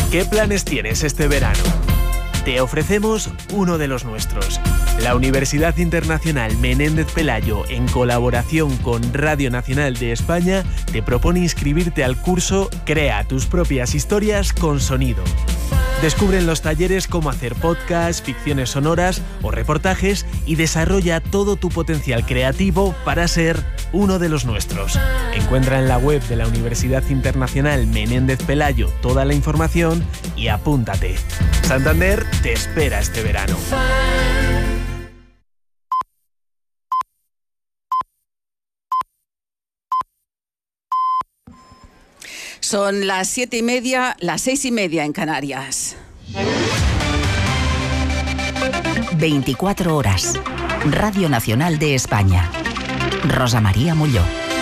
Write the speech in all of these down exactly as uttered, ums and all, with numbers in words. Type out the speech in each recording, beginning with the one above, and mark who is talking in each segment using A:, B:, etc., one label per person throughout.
A: ¿Qué planes tienes este verano? Te ofrecemos uno de los nuestros. La Universidad Internacional Menéndez Pelayo, en colaboración con Radio Nacional de España, te propone inscribirte al curso Crea tus propias historias con sonido. Descubre en los talleres cómo hacer podcasts, ficciones sonoras o reportajes y desarrolla todo tu potencial creativo para ser uno de los nuestros. Encuentra en la web de la Universidad Internacional Menéndez Pelayo toda la información y apúntate. Santander te espera este verano.
B: Son las siete y media, las seis y media en Canarias.
C: veinticuatro horas. Radio Nacional de España. Rosa María Molló.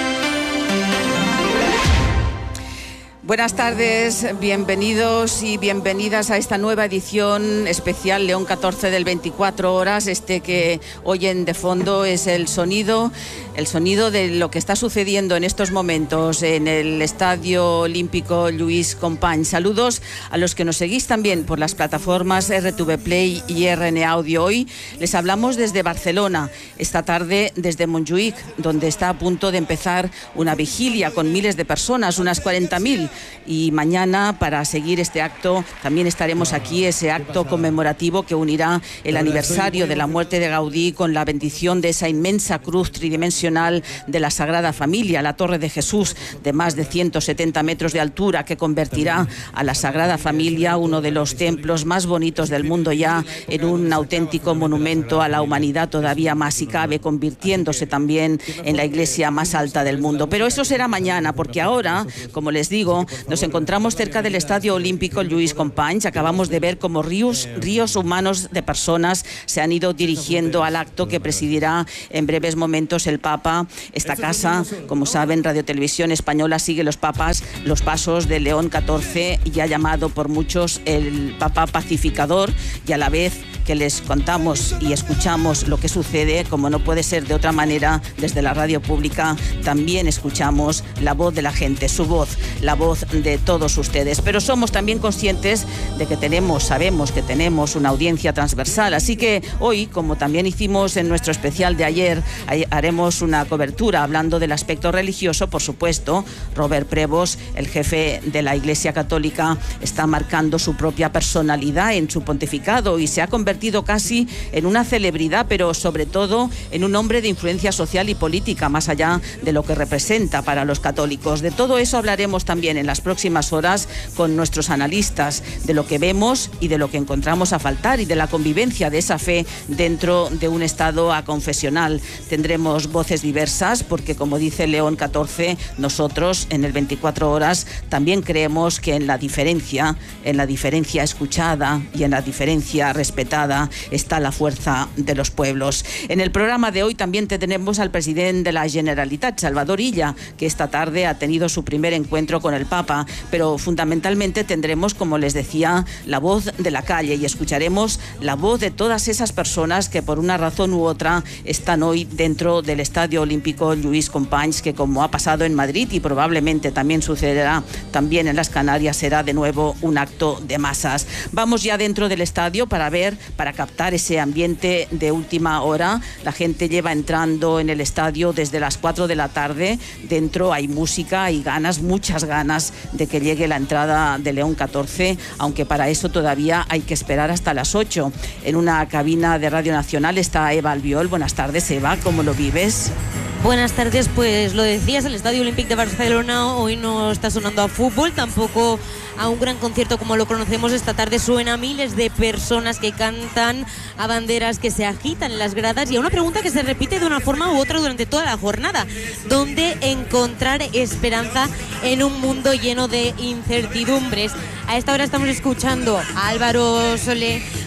B: Buenas tardes, bienvenidos y bienvenidas a esta nueva edición especial León catorce del veinticuatro horas. Este que oyen de fondo es el sonido, el sonido de lo que está sucediendo en estos momentos en el Estadio Olímpico Lluís Companys. Saludos a los que nos seguís también por las plataformas R T V Play y R N Audio. Hoy les hablamos desde Barcelona, esta tarde desde Montjuïc, donde está a punto de empezar una vigilia con miles de personas, unas cuarenta mil. Y mañana, para seguir este acto, también estaremos aquí, ese acto conmemorativo que unirá el aniversario de la muerte de Gaudí con la bendición de esa inmensa cruz tridimensional de la Sagrada Familia, la Torre de Jesús, de más de ciento setenta metros de altura, que convertirá a la Sagrada Familia, uno de los templos más bonitos del mundo ya, en un auténtico monumento a la humanidad, todavía más si cabe, convirtiéndose también en la iglesia más alta del mundo. Pero eso será mañana, porque ahora, como les digo, nos encontramos cerca del Estadio Olímpico Lluís Companys. Acabamos de ver cómo ríos, ríos humanos de personas se han ido dirigiendo al acto que presidirá en breves momentos el Papa. Esta casa, como saben, Radio Televisión Española sigue los papas, los pasos de León catorce, y ha llamado por muchos el Papa pacificador, y a la vez que les contamos y escuchamos lo que sucede, como no puede ser de otra manera, desde la radio pública también escuchamos la voz de la gente, su voz, la voz de todos ustedes. Pero somos también conscientes de que tenemos, sabemos que tenemos una audiencia transversal, así que hoy, como también hicimos en nuestro especial de ayer, haremos una cobertura hablando del aspecto religioso, por supuesto. Robert Prevost, el jefe de la Iglesia Católica, está marcando su propia personalidad en su pontificado y se ha convertido casi en una celebridad, pero sobre todo en un hombre de influencia social y política, más allá de lo que representa para los católicos. De todo eso hablaremos también en las próximas horas con nuestros analistas, de lo que vemos y de lo que encontramos a faltar y de la convivencia de esa fe dentro de un estado aconfesional. Tendremos voces diversas porque, como dice León catorce, nosotros en el veinticuatro horas también creemos que en la diferencia, en la diferencia escuchada y en la diferencia respetada está la fuerza de los pueblos. En el programa de hoy también tendremos al presidente de la Generalitat, Salvador Illa, que esta tarde ha tenido su primer encuentro con el Papa, pero fundamentalmente tendremos, como les decía, la voz de la calle y escucharemos la voz de todas esas personas que por una razón u otra están hoy dentro del Estadio Olímpico Lluís Companys, que, como ha pasado en Madrid y probablemente también sucederá también en las Canarias, será de nuevo un acto de masas. Vamos ya dentro del estadio para ver, para captar ese ambiente de última hora. La gente lleva entrando en el estadio desde las cuatro de la tarde. Dentro hay música y ganas, muchas ganas de que llegue la entrada de León catorce, aunque para eso todavía hay que esperar hasta las ocho. En una cabina de Radio Nacional está Eva Albiol. Buenas tardes, Eva, ¿cómo lo vives?
D: Buenas tardes, pues lo decías, el Estadio Olímpic de Barcelona hoy no está sonando a fútbol, tampoco a un gran concierto como lo conocemos. Esta tarde suena a miles de personas que cantan, a banderas que se agitan en las gradas y a una pregunta que se repite de una forma u otra durante toda la jornada: ¿dónde encontrar esperanza en un mundo lleno de incertidumbres? A esta hora estamos escuchando a Álvaro Soler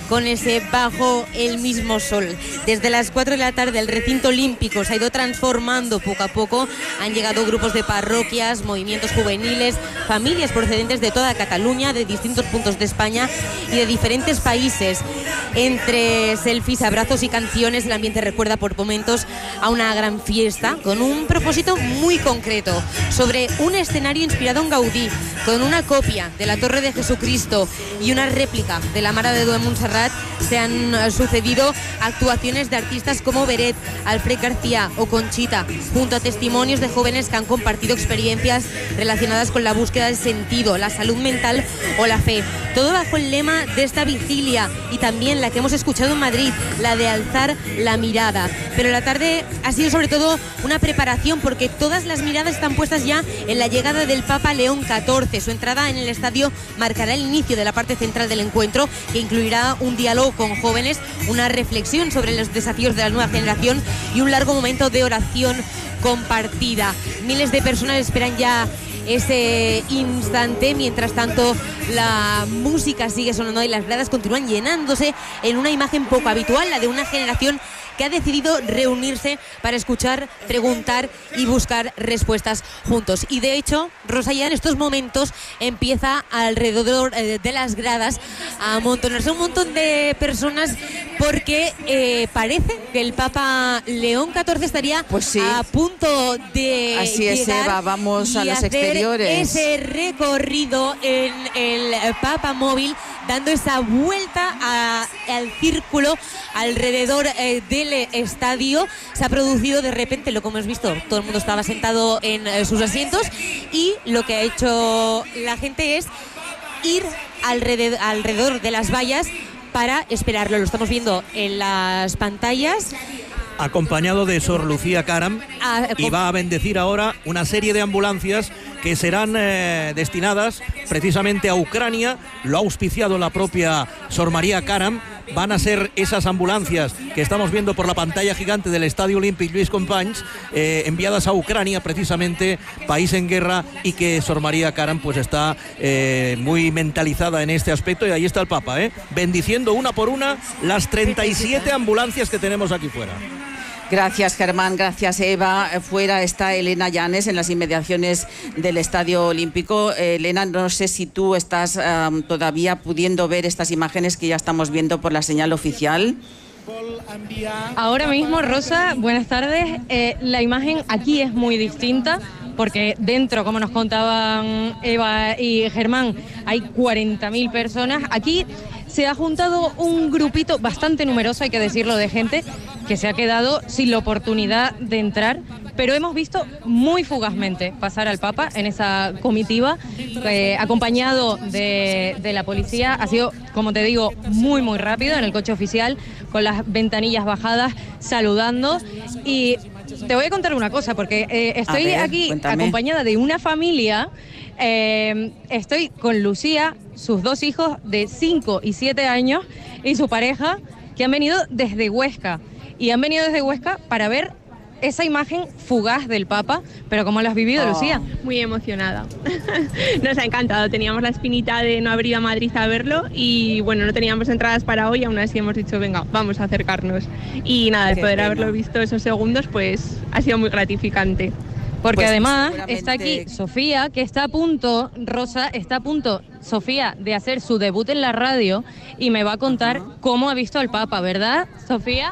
D: con ese Bajo el mismo sol. Desde las cuatro de la tarde el recinto olímpico se ha ido transformando poco a poco. Han llegado grupos de parroquias, movimientos juveniles, familias procedentes de toda Cataluña, de distintos puntos de España y de diferentes países. Entre selfies, abrazos y canciones, el ambiente recuerda por momentos a una gran fiesta con un propósito muy concreto, sobre un escenario inspirado en Gaudí, con una copia de la Torre de Jesucristo y una réplica de la Mare de Déu de Montserrat. Se han sucedido actuaciones de artistas como Beret, Alfred García o Conchita, junto a testimonios de jóvenes que han compartido experiencias relacionadas con la búsqueda del sentido, la salud mental o la fe. Todo bajo el lema de esta vigilia y también la que hemos escuchado en Madrid, la de alzar la mirada. Pero la tarde ha sido sobre todo una preparación, porque todas las miradas están puestas ya en la llegada del Papa León catorce. Su entrada en el estadio marcará el inicio de la parte central del encuentro, que incluirá un diálogo con jóvenes, una reflexión sobre los desafíos de la nueva generación y un largo momento de oración compartida. Miles de personas esperan ya ese instante. Mientras tanto, la música sigue sonando y las gradas continúan llenándose en una imagen poco habitual, la de una generación que ha decidido reunirse para escuchar, preguntar y buscar respuestas juntos. Y de hecho, Rosa, ya en estos momentos empieza alrededor de las gradas a amontonarse un montón de personas, porque eh, parece que el Papa León catorce estaría
B: pues sí.
D: a punto de
B: Así es,
D: llegar
B: Eva, vamos a
D: y
B: los
D: hacer
B: exteriores.
D: ese recorrido en el Papa Móvil, dando esa vuelta a, al círculo alrededor eh, del estadio. Se ha producido de repente lo que hemos visto, todo el mundo estaba sentado en eh, sus asientos, y lo que ha hecho la gente es ir alrededor, alrededor de las vallas para esperarlo. Lo estamos viendo en las pantallas.
E: Acompañado de Sor Lucía Caram,
D: Ah,
E: y va a bendecir ahora una serie de ambulancias que serán eh, destinadas precisamente a Ucrania. Lo ha auspiciado la propia Sor María Caram. Van a ser esas ambulancias que estamos viendo por la pantalla gigante del Estadio Olímpic Lluís Companys, eh, enviadas a Ucrania, precisamente país en guerra, y que Sor María Caram pues está eh, muy mentalizada en este aspecto. Y ahí está el Papa, eh, bendiciendo una por una las treinta y siete ambulancias que tenemos aquí fuera.
B: Gracias, Germán, gracias, Eva. Fuera está Elena Llanes, en las inmediaciones del Estadio Olímpico. Eh, Elena, no sé si tú estás um, todavía pudiendo ver estas imágenes que ya estamos viendo por la señal oficial.
F: Ahora mismo, Rosa, buenas tardes. Eh, la imagen aquí es muy distinta, porque dentro, como nos contaban Eva y Germán, hay cuarenta mil personas. Aquí se ha juntado un grupito bastante numeroso, hay que decirlo, de gente que se ha quedado sin la oportunidad de entrar, pero hemos visto muy fugazmente pasar al Papa en esa comitiva, eh, acompañado de, de la policía. Ha sido, como te digo, muy muy rápido en el coche oficial, con las ventanillas bajadas, saludando. Y te voy a contar una cosa, porque eh, estoy ver, aquí cuéntame. acompañada de una familia. Eh, estoy con Lucía, sus dos hijos de cinco y siete años y su pareja, que han venido desde Huesca. Y han venido desde Huesca para ver esa imagen fugaz del Papa. Pero ¿cómo lo has vivido, oh. Lucía?
G: Muy emocionada. Nos ha encantado. Teníamos la espinita de no haber ido a Madrid a verlo y bueno, no teníamos entradas para hoy, aún así hemos dicho, venga, vamos a acercarnos. Y nada, de poder pena. haberlo visto esos segundos, pues ha sido muy gratificante.
F: Porque
B: pues,
F: además
B: seguramente...
F: está aquí Sofía, que está a punto, Rosa, está a punto, Sofía, de hacer su debut en la radio, y me va a contar uh-huh. cómo ha visto al Papa, ¿verdad, Sofía?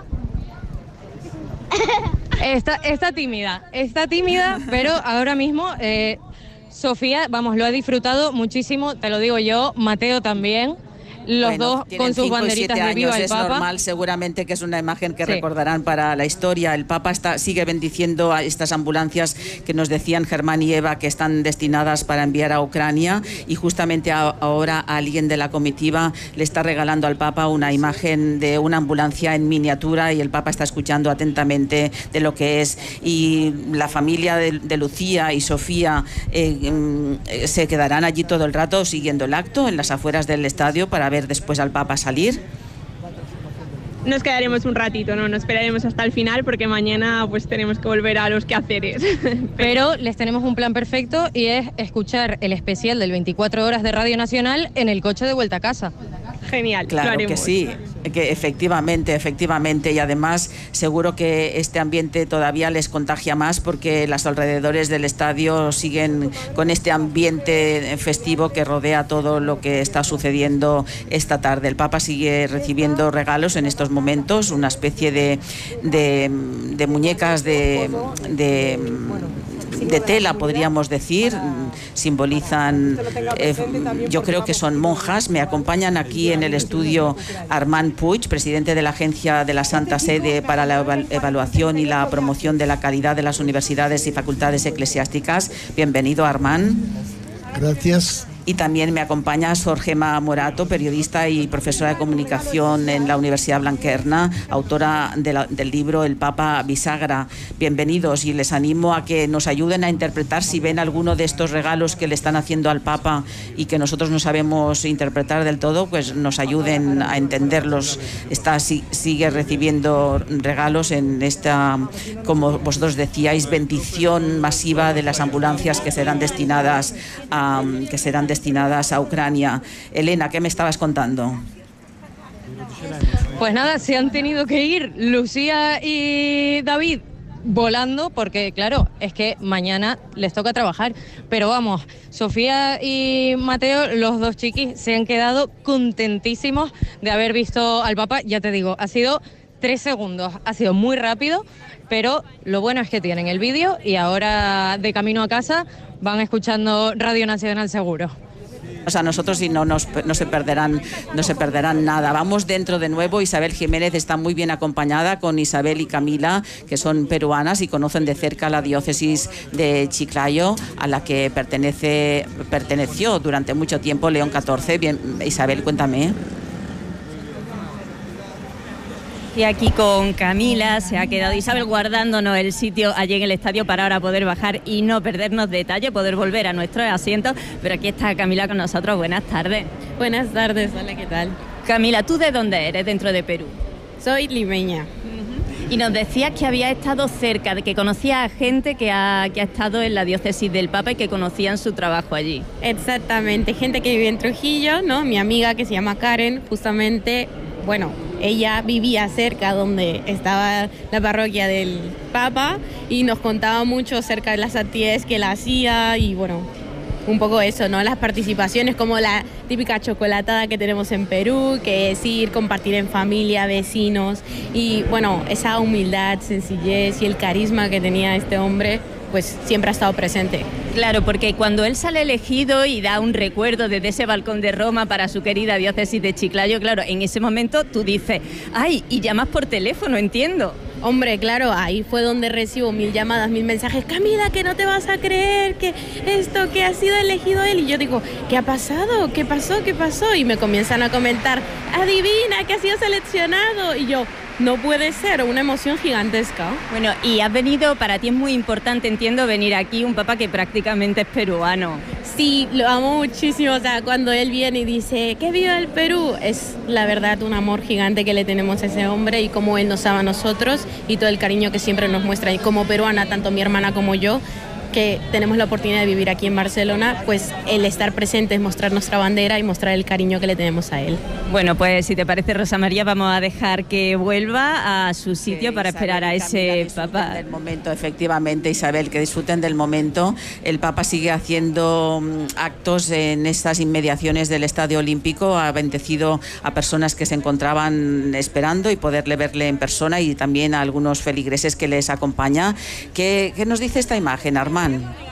F: Está, está tímida, está tímida, pero ahora mismo eh, Sofía, vamos, lo ha disfrutado muchísimo, te lo digo yo, Mateo también. Los bueno, dos con sus banderitas de Viva el
B: es
F: Papa.
B: Es normal, seguramente que es una imagen que
F: sí.
B: recordarán para la historia. El Papa está, sigue bendiciendo a estas ambulancias que nos decían Germán y Eva que están destinadas para enviar a Ucrania, y justamente a, ahora alguien de la comitiva le está regalando al Papa una imagen de una ambulancia en miniatura, y el Papa está escuchando atentamente de lo que es. Y la familia de, de Lucía y Sofía eh, eh, se quedarán allí todo el rato siguiendo el acto en las afueras del estadio para ver después al Papa salir.
G: Nos quedaremos un ratito, no nos esperaremos hasta el final, porque mañana pues tenemos que volver a los quehaceres.
F: Pero les tenemos un plan perfecto, y es escuchar el especial del veinticuatro horas de Radio Nacional en el coche de vuelta a casa.
G: Genial,
B: claro que sí, que efectivamente, efectivamente, y además seguro que este ambiente todavía les contagia más porque los alrededores del estadio siguen con este ambiente festivo que rodea todo lo que está sucediendo esta tarde. El Papa sigue recibiendo regalos en estos momentos, una especie de, de, de muñecas de, de, de tela, podríamos decir, simbolizan, eh, yo creo que son monjas. Me acompañan aquí en el estudio Armand Puig, presidente de la Agencia de la Santa Sede para la Evaluación y la Promoción de la Calidad de las Universidades y Facultades Eclesiásticas. Bienvenido, Armand.
H: Gracias.
B: Y también me acompaña Sor Gemma Morato, periodista y profesora de comunicación en la Universidad Blanquerna, autora de la, del libro El Papa Bisagra. Bienvenidos, y les animo a que nos ayuden a interpretar, si ven alguno de estos regalos que le están haciendo al Papa y que nosotros no sabemos interpretar del todo, pues nos ayuden a entenderlos. Está, si, sigue recibiendo regalos en esta, como vosotros decíais, bendición masiva de las ambulancias que serán destinadas a, que serán destinadas destinadas a Ucrania. Elena, ¿qué me estabas contando?
F: Pues nada, se han tenido que ir Lucía y David volando porque, claro, es que mañana les toca trabajar. Pero vamos, Sofía y Mateo, los dos chiquis, se han quedado contentísimos de haber visto al Papa. Ya te digo, ha sido tres segundos, ha sido muy rápido, pero lo bueno es que tienen el vídeo y ahora de camino a casa van escuchando Radio Nacional seguro.
B: O sea, nosotros sí no, nos, no, se perderán, no se perderán nada. Vamos dentro de nuevo. Isabel Jiménez está muy bien acompañada con Isabel y Camila, que son peruanas y conocen de cerca la diócesis de Chiclayo, a la que pertenece, perteneció durante mucho tiempo León catorce. Bien, Isabel, cuéntame.
I: Y aquí con Camila se ha quedado Isabel guardándonos el sitio allí en el estadio para ahora poder bajar y no perdernos detalle, poder volver a nuestros asientos. Pero aquí está Camila con nosotros. Buenas tardes.
J: Buenas tardes, hola, ¿qué tal?
I: Camila, ¿tú de dónde eres dentro de Perú?
J: Soy limeña.
I: Uh-huh. Y nos decías que había estado cerca, de que conocía a gente que ha, que ha estado en la diócesis del Papa y que conocían su trabajo allí.
J: Exactamente, gente que vive en Trujillo, ¿no? Mi amiga que se llama Karen, justamente, bueno, ella vivía cerca donde estaba la parroquia del Papa y nos contaba mucho acerca de las actividades que él hacía y bueno, un poco eso, ¿no? Las participaciones como la típica chocolatada que tenemos en Perú, que es ir, compartir en familia, vecinos y bueno, esa humildad, sencillez y el carisma que tenía este hombre, pues siempre ha estado presente.
I: Claro, porque cuando él sale elegido y da un recuerdo desde ese balcón de Roma para su querida diócesis de Chiclayo, claro, en ese momento tú dices, ay, y llamas por teléfono, entiendo.
J: Hombre, claro, ahí fue donde recibo mil llamadas, mil mensajes, Camila, que no te vas a creer, que esto, que ha sido elegido él. Y yo digo, ¿qué ha pasado? ¿Qué pasó? ¿Qué pasó? Y me comienzan a comentar, adivina, que ha sido seleccionado. Y yo, no puede ser, una emoción gigantesca.
I: Bueno, y has venido, para ti es muy importante, entiendo, venir aquí, un Papa que prácticamente es peruano.
J: Sí, lo amo muchísimo, o sea, cuando él viene y dice, ¡que viva el Perú! Es la verdad un amor gigante que le tenemos a ese hombre y cómo él nos ama a nosotros y todo el cariño que siempre nos muestra. Y como peruana, tanto mi hermana como yo, que tenemos la oportunidad de vivir aquí en Barcelona, pues el estar presente es mostrar nuestra bandera y mostrar el cariño que le tenemos a él.
I: Bueno, pues si te parece, Rosa María, vamos a dejar que vuelva a su sitio para
B: Isabel
I: esperar a ese Papa.
B: Del momento, efectivamente, Isabel, que disfruten del momento. El Papa sigue haciendo actos en estas inmediaciones del Estadio Olímpico, ha bendecido a personas que se encontraban esperando y poderle verle en persona y también a algunos feligreses que les acompaña. ¿Qué, qué nos dice esta imagen, Armand?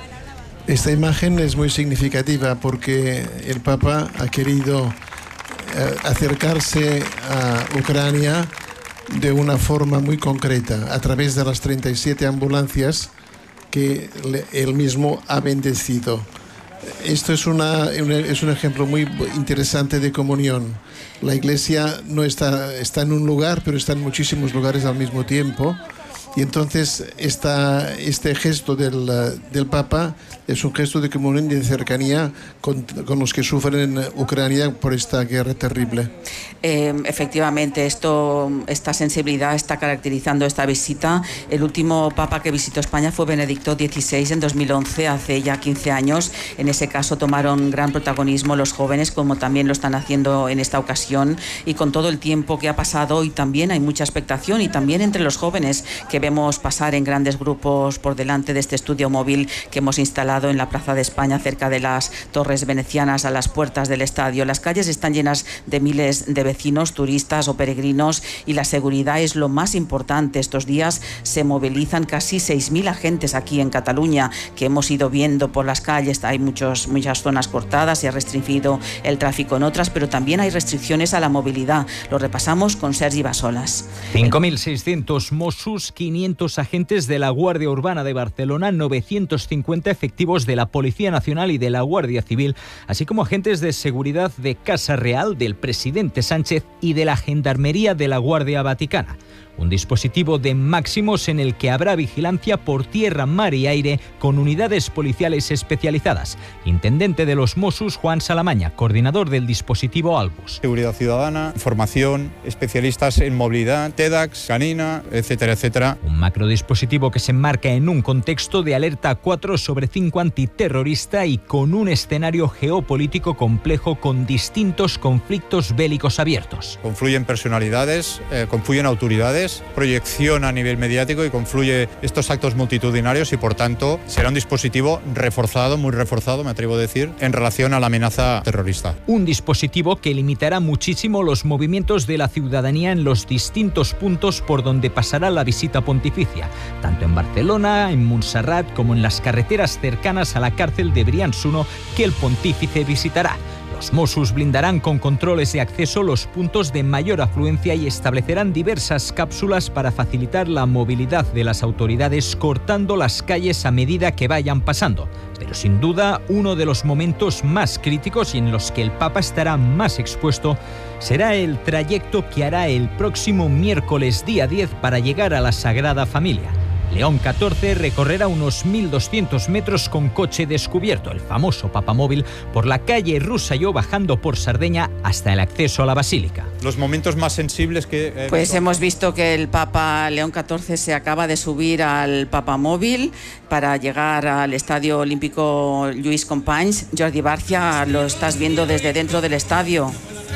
H: Esta imagen es muy significativa porque el Papa ha querido eh, acercarse a Ucrania de una forma muy concreta, a través de las treinta y siete ambulancias que le, él mismo ha bendecido. Esto es, una, una, es un ejemplo muy interesante de comunión. La Iglesia no está, está en un lugar, pero está en muchísimos lugares al mismo tiempo. Y entonces esta, este gesto del, del Papa es un gesto de comunión y de cercanía con, con los que sufren en Ucrania por esta guerra terrible.
B: Eh, efectivamente, esto, esta sensibilidad está caracterizando esta visita. El último Papa que visitó España fue Benedicto dieciséis en dos mil once, hace ya quince años. En ese caso tomaron gran protagonismo los jóvenes, como también lo están haciendo en esta ocasión, y con todo el tiempo que ha pasado, y también hay mucha expectación, y también entre los jóvenes que vemos pasar en grandes grupos por delante de este estudio móvil que hemos instalado en la Plaza de España, cerca de las torres venecianas, a las puertas del estadio. Las calles están llenas de miles de vecinos, turistas o peregrinos, y la seguridad es lo más importante. Estos días se movilizan casi seis mil agentes aquí en Cataluña, que hemos ido viendo por las calles. Hay muchos, muchas zonas cortadas, se ha restringido el tráfico en otras, pero también hay restricciones a la movilidad. Lo repasamos con Sergi Basolas.
K: cinco mil seiscientos Mossos, quinientos agentes de la Guardia Urbana de Barcelona, novecientos cincuenta efectivos de la Policía Nacional y de la Guardia Civil, así como agentes de seguridad de Casa Real, del presidente Sánchez y de la Gendarmería de la Guardia Vaticana. Un dispositivo de máximos en el que habrá vigilancia por tierra, mar y aire con unidades policiales especializadas. Intendente de los Mossos, Juan Salamaña, coordinador del dispositivo Albus.
L: Seguridad ciudadana, formación, especialistas en movilidad, TEDx, canina, etcétera, etcétera.
K: Un macrodispositivo que se enmarca en un contexto de alerta cuatro sobre cinco antiterrorista y con un escenario geopolítico complejo con distintos conflictos bélicos abiertos.
L: Confluyen personalidades, eh, confluyen autoridades, proyección a nivel mediático y confluye estos actos multitudinarios, y por tanto será un dispositivo reforzado, muy reforzado, me atrevo a decir, en relación a la amenaza terrorista.
K: Un dispositivo que limitará muchísimo los movimientos de la ciudadanía en los distintos puntos por donde pasará la visita pontificia, tanto en Barcelona, en Montserrat, como en las carreteras cercanas a la cárcel de Brians-uno que el pontífice visitará. Los Mossos blindarán con controles de acceso los puntos de mayor afluencia y establecerán diversas cápsulas para facilitar la movilidad de las autoridades, cortando las calles a medida que vayan pasando. Pero sin duda, uno de los momentos más críticos y en los que el Papa estará más expuesto será el trayecto que hará el próximo miércoles día diez para llegar a la Sagrada Familia. León catorce recorrerá unos mil doscientos metros con coche descubierto, el famoso papamóvil, por la calle Rosselló, bajando por Sardeña hasta el acceso a la Basílica.
L: Los momentos más sensibles que... Eh,
B: pues no... hemos visto que el Papa León catorce se acaba de subir al papamóvil para llegar al Estadio Olímpico Lluís Companys. Jordi Barcia, lo estás viendo desde dentro del estadio.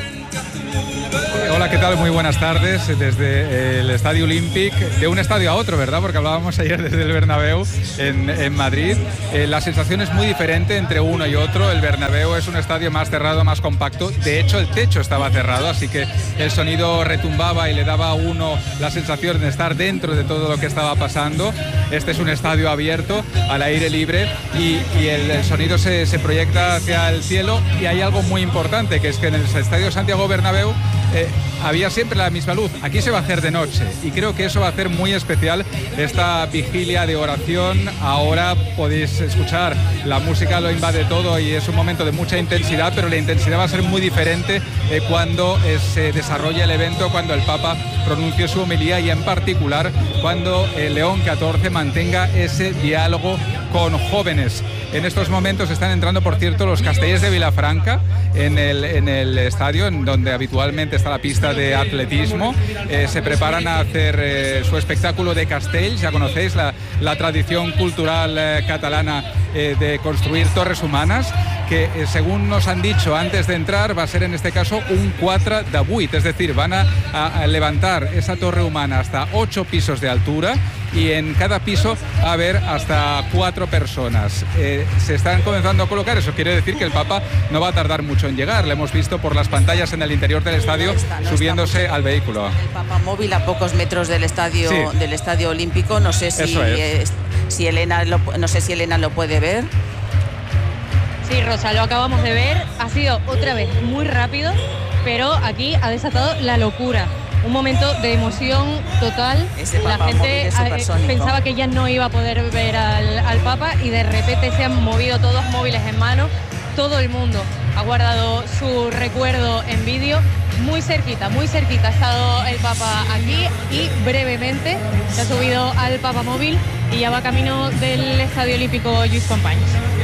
M: Hola, ¿qué tal? Muy buenas tardes desde el Estadio Olímpic, de un estadio a otro, ¿verdad? Porque hablábamos ayer desde el Bernabéu en, en Madrid. Eh, la sensación es muy diferente entre uno y otro. El Bernabéu es un estadio más cerrado, más compacto. De hecho, el techo estaba cerrado, así que el sonido retumbaba y le daba a uno la sensación de estar dentro de todo lo que estaba pasando. Este es un estadio abierto, al aire libre, y, y el, el sonido se, se proyecta hacia el cielo. Y hay algo muy importante, que es que en el Estadio Santiago Bernabéu Eh, había siempre la misma luz. Aquí se va a hacer de noche y creo que eso va a hacer muy especial esta vigilia de oración. Ahora podéis escuchar, la música lo invade todo y es un momento de mucha intensidad, pero la intensidad va a ser muy diferente eh, cuando eh, se desarrolle el evento, cuando el Papa pronuncie su homilía y en particular cuando el León catorce mantenga ese diálogo con jóvenes. En estos momentos están entrando, por cierto, los Castellers de Vilafranca en el, en el estadio, en donde habitualmente está la pista de atletismo. Eh, se preparan a hacer eh, su espectáculo de castells. Ya conocéis la, la tradición cultural eh, catalana eh, de construir torres humanas, que eh, según nos han dicho antes de entrar, va a ser en este caso un quatre de vuit, es decir, van a, a, a levantar esa torre humana hasta ocho pisos de altura y en cada piso a haber hasta cuatro personas. Eh, se están comenzando a colocar, eso quiere decir que el Papa no va a tardar mucho en llegar. Le hemos visto por las pantallas en el interior del estadio, no está, no subiéndose está al vehículo.
B: El Papa móvil a pocos metros del estadio, sí, del estadio Olímpico. No sé si, es. si Elena lo, no sé si Elena lo puede ver.
F: Sí, Rosa, lo acabamos de ver. Ha sido otra vez muy rápido, pero aquí ha desatado la locura. Un momento de emoción total. La gente pensaba que ya no iba a poder ver al, al Papa y de repente se han movido todos móviles en mano, todo el mundo ha guardado su recuerdo en vídeo. Muy cerquita, muy cerquita ha estado el Papa aquí y brevemente se ha subido al Papamóvil y ya va camino del Estadio Olímpico Lluís Companys.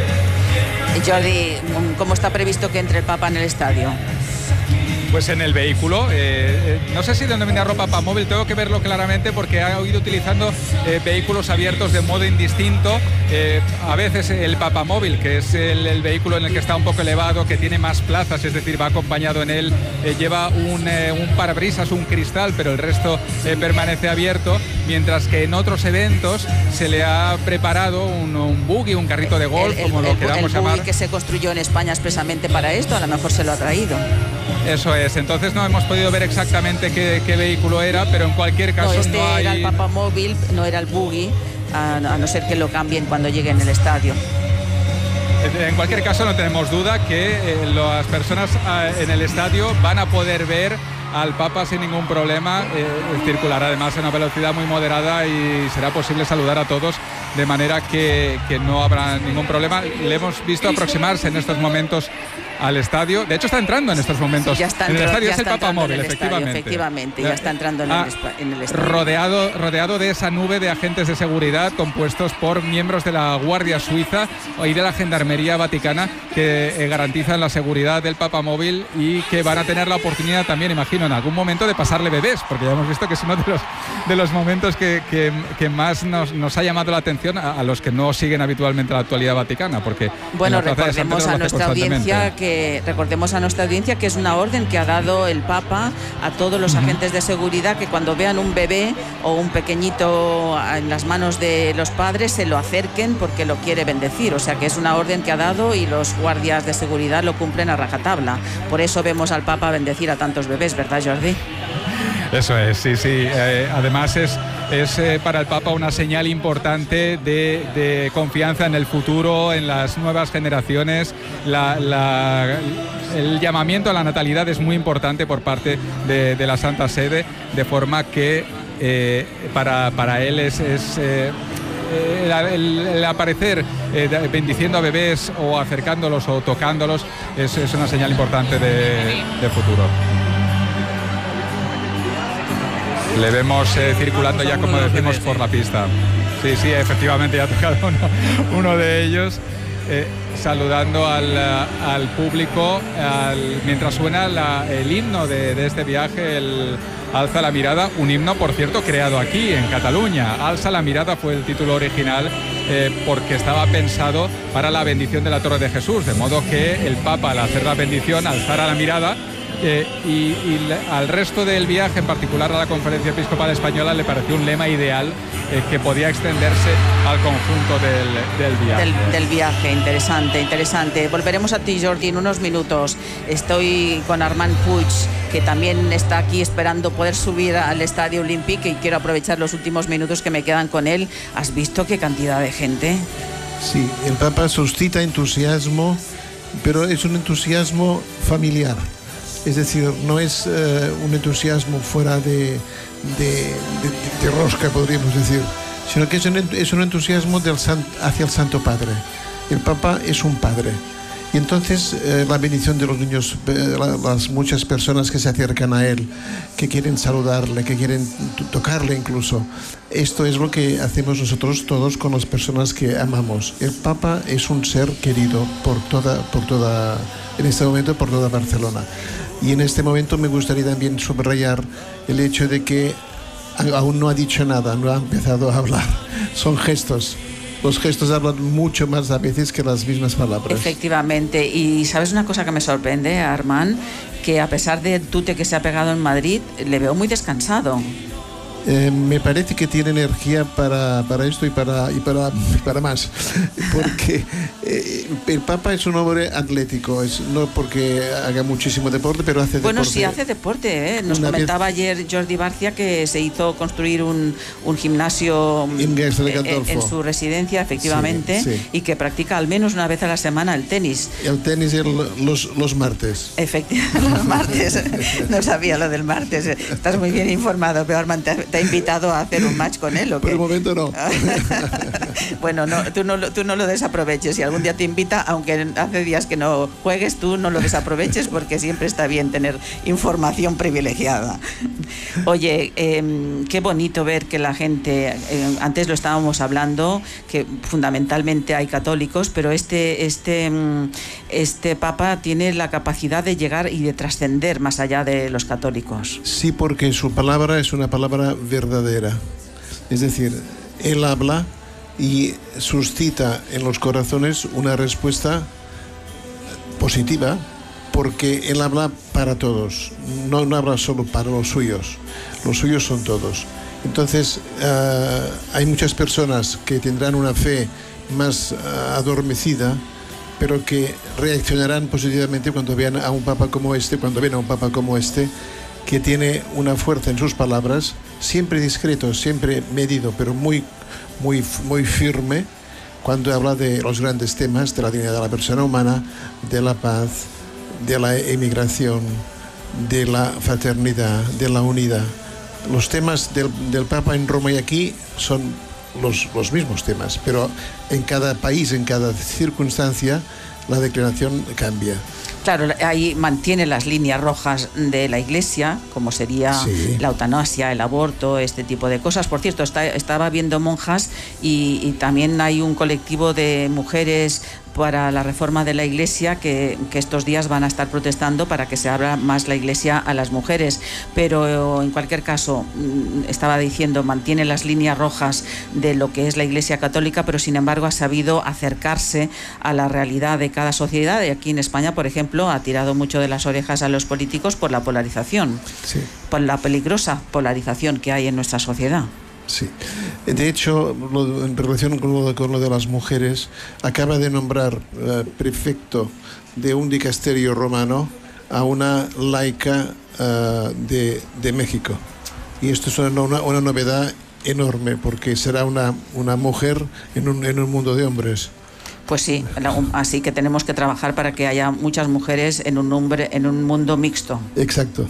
B: Jordi, ¿cómo está previsto que entre el Papa en el estadio?
M: Pues en el vehículo, eh, no sé si denominarlo Papamóvil, tengo que verlo claramente porque ha ido utilizando eh, vehículos abiertos de modo indistinto. Eh, a veces el Papamóvil, que es el, el vehículo en el que está un poco elevado, que tiene más plazas, es decir, va acompañado en él, eh, lleva un, eh, un parabrisas, un cristal, pero el resto eh, permanece abierto, mientras que en otros eventos se le ha preparado un, un buggy, un carrito de golf, el, el, como lo
B: el,
M: queramos
B: el
M: llamar.
B: El buggy que se construyó en España expresamente para esto, a lo mejor se lo ha traído.
M: Eso es, entonces no hemos podido ver exactamente qué, qué vehículo era, pero en cualquier caso
B: no, este
M: no hay...
B: era el Papamóvil, no era el buggy, a, a no ser que lo cambien cuando lleguen al estadio.
M: En cualquier caso no tenemos duda que eh, las personas eh, en el estadio van a poder ver al Papa sin ningún problema, eh, circulará además a una velocidad muy moderada y será posible saludar a todos de manera que, que no habrá ningún problema. Le hemos visto aproximarse en estos momentos al estadio. De hecho, está entrando en estos momentos.
B: Ya está
M: en el estadio
B: ya
M: es el Papamóvil, efectivamente.
B: Estadio, efectivamente, ya está entrando en,
M: ah,
B: el, en el estadio.
M: Rodeado, rodeado de esa nube de agentes de seguridad compuestos por miembros de la Guardia Suiza y de la Gendarmería Vaticana que eh, garantizan la seguridad del Papamóvil y que van a tener la oportunidad también, imagino, en algún momento de pasarle bebés, porque ya hemos visto que es uno de los, de los momentos que, que, que más nos, nos ha llamado la atención a, a los que no siguen habitualmente la actualidad vaticana, porque
B: bueno, recordemos a nuestra audiencia que recordemos a nuestra audiencia que es una orden que ha dado el Papa a todos los uh-huh. agentes de seguridad que cuando vean un bebé o un pequeñito en las manos de los padres se lo acerquen porque lo quiere bendecir, o sea que es una orden que ha dado y los guardias de seguridad lo cumplen a rajatabla. Por eso vemos al Papa bendecir a tantos bebés, ¿verdad, Jordi?
M: Eso es, sí, sí. Eh, además es, es eh, para el Papa una señal importante de, de confianza en el futuro, en las nuevas generaciones. La, la, el llamamiento a la natalidad es muy importante por parte de, de la Santa Sede, de forma que eh, para, para él es... es eh, El, el, el aparecer eh, bendiciendo a bebés o acercándolos o tocándolos es, es una señal importante de, de futuro. Le vemos eh, circulando ya, como decimos, por la pista. Sí, sí, efectivamente ya ha tocado uno, uno de ellos, eh, saludando al, al público al, mientras suena la, el himno de, de este viaje, el Alza la mirada, un himno, por cierto, creado aquí, en Cataluña. Alza la mirada fue el título original eh, porque estaba pensado para la bendición de la Torre de Jesús, de modo que el Papa, al hacer la bendición, alzara la mirada. Eh, y, y al resto del viaje, en particular a la Conferencia Episcopal Española, le pareció un lema ideal eh, que podía extenderse al conjunto del, del viaje.
B: Del, del viaje, interesante, interesante. Volveremos a ti, Jordi, en unos minutos. Estoy con Armand Puig, que también está aquí esperando poder subir al Estadio Olímpic y quiero aprovechar los últimos minutos que me quedan con él. ¿Has visto qué cantidad de gente?
H: Sí, el Papa suscita entusiasmo, pero es un entusiasmo familiar. Es decir, no es uh, un entusiasmo fuera de, de, de, de rosca, podríamos decir, sino que es un, es un entusiasmo del san, hacia el Santo Padre. El Papa es un padre. Y entonces eh, la bendición de los niños, eh, las muchas personas que se acercan a él, que quieren saludarle, que quieren tocarle incluso. Esto es lo que hacemos nosotros todos con las personas que amamos. El Papa es un ser querido por toda, por toda, en este momento por toda Barcelona. Y en este momento me gustaría también subrayar el hecho de que aún no ha dicho nada, no ha empezado a hablar. Son gestos. Los gestos hablan mucho más a veces que las mismas palabras.
B: Efectivamente. Y ¿sabes una cosa que me sorprende, Armand? Que a pesar del tute que se ha pegado en Madrid, le veo muy descansado.
H: Eh, me parece que tiene energía para, para esto y para, y para, y para más, porque eh, el Papa es un hombre atlético, es, no porque haga muchísimo deporte, pero hace
B: bueno,
H: deporte.
B: Bueno, sí hace deporte, ¿eh? Nos
H: Una
B: comentaba
H: vez...
B: ayer Jordi Barcia que se hizo construir un, un gimnasio en, en, en su residencia, efectivamente, sí, sí. Y que practica al menos una vez a la semana el tenis.
H: El tenis el, los, los martes.
B: Efectivamente, los martes. No sabía lo del martes. Estás muy bien informado, pero Armand, te, te ha invitado a hacer un match con él, ¿o qué?
H: Por el momento no.
B: Bueno, no, tú, no, tú no lo desaproveches. Si algún día te invita, aunque hace días que no juegues, tú no lo desaproveches porque siempre está bien tener información privilegiada. Oye, eh, qué bonito ver que la gente, eh, antes lo estábamos hablando, que fundamentalmente hay católicos, pero este, este, este Papa tiene la capacidad de llegar y de trascender más allá de los católicos.
H: Sí, porque su palabra es una palabra verdadera. Es decir, él habla y suscita en los corazones una respuesta positiva, porque él habla para todos, no, no habla solo para los suyos, los suyos son todos. Entonces, uh, hay muchas personas que tendrán una fe más uh, adormecida, pero que reaccionarán positivamente cuando vean a un Papa como este, cuando ven a un Papa como este, que tiene una fuerza en sus palabras, siempre discreto, siempre medido, pero muy, muy, muy firme, cuando habla de los grandes temas de la dignidad de la persona humana, de la paz, de la emigración, de la fraternidad, de la unidad. Los temas del, del Papa en Roma y aquí son los, los mismos temas, pero en cada país, en cada circunstancia, la declaración cambia.
B: Claro, ahí mantiene las líneas rojas de la Iglesia, como sería sí. la eutanasia, el aborto, este tipo de cosas. Por cierto, está, estaba viendo monjas y, y también hay un colectivo de mujeres para la reforma de la Iglesia que, que estos días van a estar protestando para que se abra más la Iglesia a las mujeres, pero en cualquier caso estaba diciendo, mantiene las líneas rojas de lo que es la Iglesia católica, pero sin embargo ha sabido acercarse a la realidad de cada sociedad, y aquí en España, por ejemplo, ha tirado mucho de las orejas a los políticos por la polarización, sí. por la peligrosa polarización que hay en nuestra sociedad.
H: Sí. De hecho, lo, en relación con lo, con lo de las mujeres, acaba de nombrar uh, prefecto de un dicasterio romano a una laica uh, de, de México. Y esto es una, una, una novedad enorme, porque será una, una mujer en un, en un mundo de hombres.
B: Pues sí, así que tenemos que trabajar para que haya muchas mujeres en un, hombre, en un mundo mixto.
H: Exacto.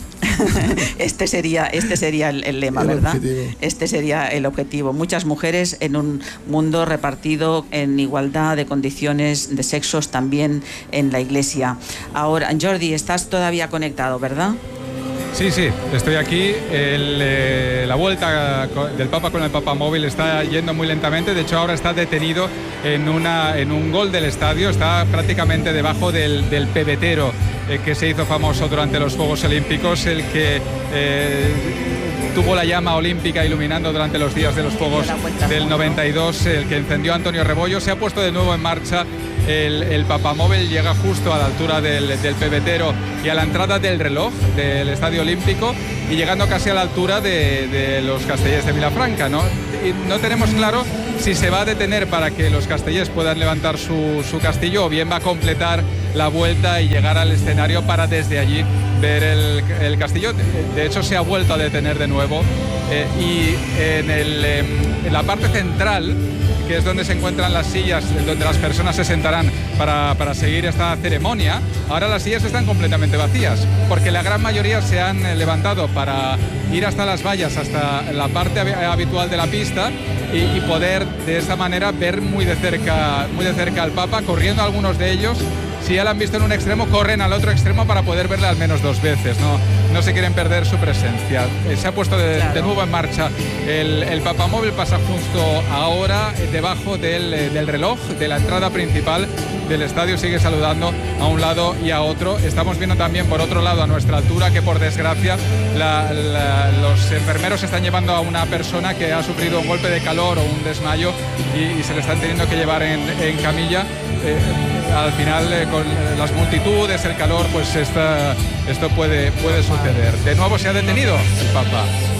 B: Este sería, este sería el, el lema, el ¿verdad? Objetivo. Este sería el objetivo. Muchas mujeres en un mundo repartido en igualdad de condiciones, de sexos, también en la Iglesia. Ahora, Jordi, estás todavía conectado, ¿verdad?
M: Sí, sí, estoy aquí. El, eh, la vuelta del Papa con el Papa móvil está yendo muy lentamente. De hecho, ahora está detenido en, una, en un gol del estadio. Está prácticamente debajo del, del pebetero eh, que se hizo famoso durante los Juegos Olímpicos, el que eh, tuvo la llama olímpica iluminando durante los días de los Juegos del noventa y dos, el que encendió Antonio Rebollo. Se ha puesto de nuevo en marcha el, el papamóvil, llega justo a la altura del, del pebetero y a la entrada del reloj del Estadio Olímpico, y llegando casi a la altura de, de los castellers de Vilafranca, ¿no? Y no tenemos claro si se va a detener para que los castellers puedan levantar su, su castillo, o bien va a completar la vuelta y llegar al escenario para desde allí ver el, el castillo. De hecho, se ha vuelto a detener de nuevo eh, y en, el, eh, en la parte central, que es donde se encuentran las sillas, donde las personas se sentarán para, para seguir esta ceremonia, ahora las sillas están completamente vacías, porque la gran mayoría se han levantado para ir hasta las vallas, hasta la parte habitual de la pista, y, y poder de esta manera ver muy de cerca, muy de cerca al Papa, corriendo algunos de ellos. Si ya la han visto en un extremo, corren al otro extremo para poder verle al menos dos veces. No, no se quieren perder su presencia. Eh, se ha puesto de, claro. de nuevo en marcha el, el papamóvil, pasa justo ahora eh, debajo del, eh, del reloj de la entrada principal del estadio. Sigue saludando a un lado y a otro. Estamos viendo también por otro lado, a nuestra altura, que por desgracia la, la, los enfermeros están llevando a una persona que ha sufrido un golpe de calor o un desmayo y, y se le están teniendo que llevar en, en camilla. Eh, al final, eh, con las multitudes, el calor, pues esta, esto puede, puede suceder. De nuevo se ha detenido el Papa.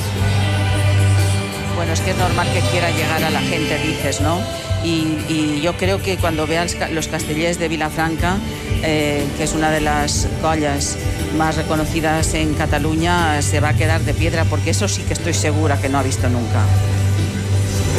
B: Bueno, es que es normal que quiera llegar a la gente, dices, ¿no? Y, y yo creo que cuando vean los castellers de Vilafranca, eh, que es una de las collas más reconocidas en Cataluña, se va a quedar de piedra, porque eso sí que estoy segura que no ha visto nunca.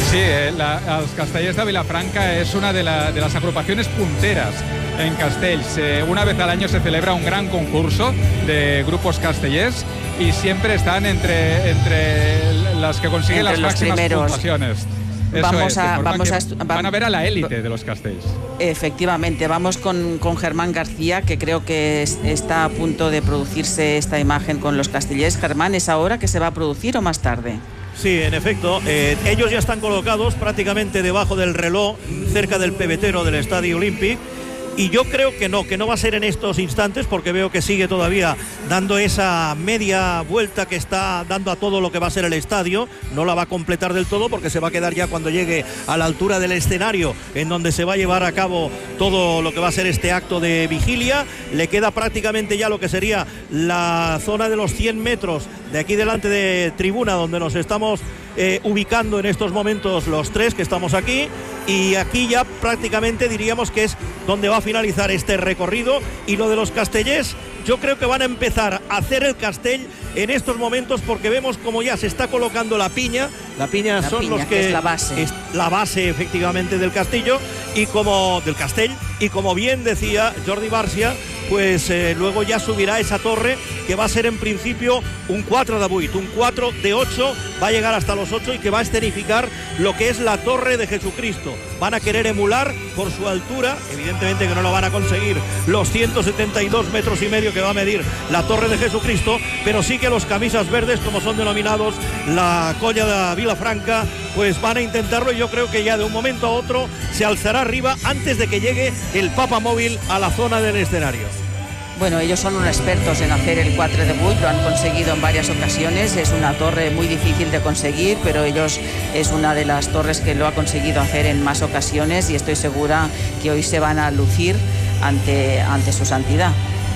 M: Sí, eh, la, els Castellers de Vilafranca es una de, la, de las agrupaciones punteras en Castells. Eh, una vez al año se celebra un gran concurso de grupos castellers y siempre están entre, entre las que consiguen
B: entre
M: las máximas
B: primeros.
M: puntuaciones. Eso
B: Vamos
M: es,
B: a, vamos a,
M: van a ver a la élite de los Castells.
B: Efectivamente, vamos con, con Germán García, que creo que es, está a punto de producirse esta imagen con los Castellers. Germán, ¿es ahora que se va a producir o más tarde?
E: Sí, en efecto, eh, ellos ya están colocados prácticamente debajo del reloj, cerca del pebetero del Estadio Olímpic. Y yo creo que no, que no va a ser en estos instantes, porque veo que sigue todavía dando esa media vuelta que está dando a todo lo que va a ser el estadio. No la va a completar del todo porque se va a quedar ya cuando llegue a la altura del escenario en donde se va a llevar a cabo todo lo que va a ser este acto de vigilia. Le queda prácticamente ya lo que sería la zona de los cien metros de aquí delante de tribuna, donde nos estamos eh, ubicando en estos momentos los tres que estamos aquí. Y aquí ya prácticamente diríamos que es donde va a finalizar este recorrido. Y lo de los castellers, yo creo que van a empezar a hacer el castell en estos momentos, porque vemos como ya se está colocando la piña. La piña
B: la
E: son
B: piña,
E: los que,
B: que es la base.
E: Es la base efectivamente del castillo y como del castell. Y como bien decía Jordi Barcia, pues eh, luego ya subirá esa torre, que va a ser en principio un cuatro de vuit, un cuatro de ocho, va a llegar hasta los ocho y que va a escenificar lo que es la torre de Jesucristo. Van a querer emular por su altura, evidentemente que no lo van a conseguir, los ciento setenta y dos metros y medio que va a medir la torre de Jesucristo, pero sí que los camisas verdes, como son denominados la Colla de Vilafranca, pues van a intentarlo, y yo creo que ya de un momento a otro se alzará arriba antes de que llegue el Papa Móvil a la zona del escenario.
B: Bueno, ellos son unos expertos en hacer el cuatro de vuit, lo han conseguido en varias ocasiones. Es una torre muy difícil de conseguir, pero ellos es una de las torres que lo ha conseguido hacer en más ocasiones, y estoy segura que hoy se van a lucir ante, ante su santidad.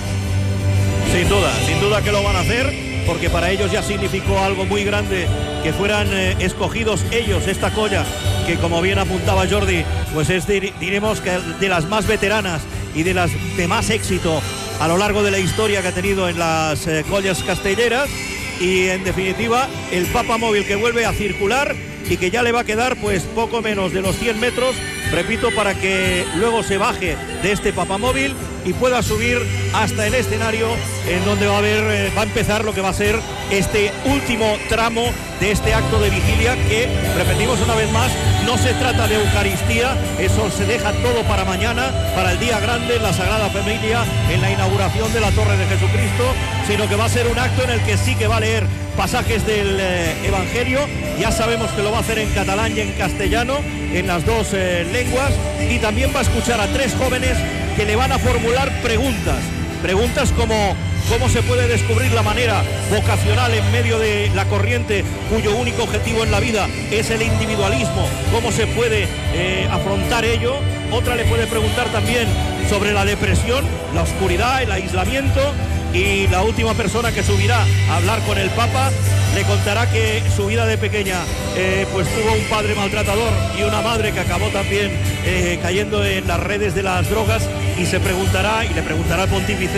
E: Sin duda, sin duda que lo van a hacer, porque para ellos ya significó algo muy grande que fueran eh, escogidos ellos, esta colla, que como bien apuntaba Jordi, pues es, diremos que de las más veteranas y de las de más éxito a lo largo de la historia que ha tenido en las eh, collas castelleras. Y en definitiva el Papa Móvil que vuelve a circular y que ya le va a quedar pues poco menos de los cien metros, repito, para que luego se baje de este Papa Móvil y pueda subir hasta el escenario, en donde va a haber, eh, va a empezar lo que va a ser este último tramo de este acto de vigilia, que, repetimos una vez más, no se trata de Eucaristía, eso se deja todo para mañana, para el día grande en la Sagrada Familia, en la inauguración de la Torre de Jesucristo, sino que va a ser un acto en el que sí que va a leer pasajes del eh, Evangelio. Ya sabemos que lo va a hacer en catalán y en castellano, en las dos eh, lenguas, y también va a escuchar a tres jóvenes que le van a formular preguntas, preguntas como cómo se puede descubrir la manera vocacional en medio de la corriente cuyo único objetivo en la vida es el individualismo, cómo se puede eh, afrontar ello. Otra le puede preguntar también sobre la depresión, la oscuridad, el aislamiento. Y la última persona que subirá a hablar con el Papa le contará que su vida de pequeña eh, pues tuvo un padre maltratador y una madre que acabó también eh, cayendo en las redes de las drogas, y se preguntará y le preguntará al pontífice